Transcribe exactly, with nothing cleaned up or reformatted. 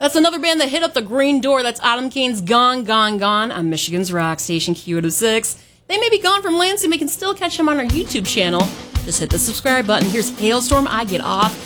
That's another band that hit up the green door. That's Autumn Kane's Gone, Gone, Gone on Michigan's Rock Station Q eight oh six. They may be gone from Lansing, but you can still catch them on our YouTube channel. Just hit the subscribe button. Here's Hailstorm, I Get Off.